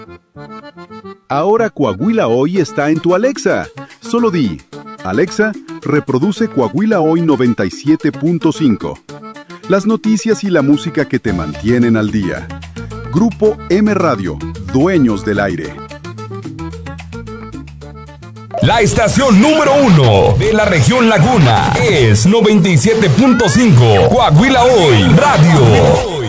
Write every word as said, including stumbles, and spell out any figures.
Ahora Coahuila Hoy está en tu Alexa. Solo di, Alexa, reproduce Coahuila Hoy noventa y siete punto cinco. Las noticias y la música que te mantienen al día. Grupo M Radio, dueños del aire. La estación número uno de la región Laguna es noventa y siete punto cinco Coahuila Hoy Radio.